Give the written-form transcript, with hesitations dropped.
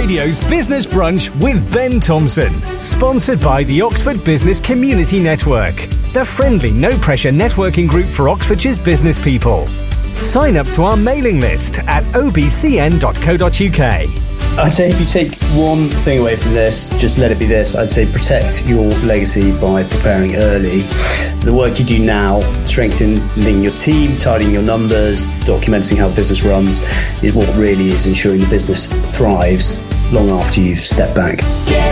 Radio's Business Brunch with Ben Thompson. Sponsored by the Oxford Business Community Network, the friendly, no-pressure networking group for Oxfordshire's business people. Sign up to our mailing list at obcn.co.uk. I'd say if you take one thing away from this, just let it be this. I'd say protect your legacy by preparing early. So the work you do now, strengthening your team, tidying your numbers, documenting how business runs, is what really is ensuring the business thrives long after you've stepped back.